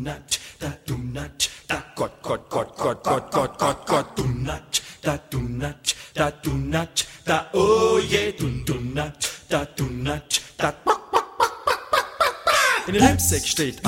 Dunat, da Dunat, da Gott, Gott, Gott, Gott, Gott, Gott, Gott, Gott, Dunat, da Dunat, da Dunat, da oh je, Dunat, da Dunat, da. In den Hemsäck steht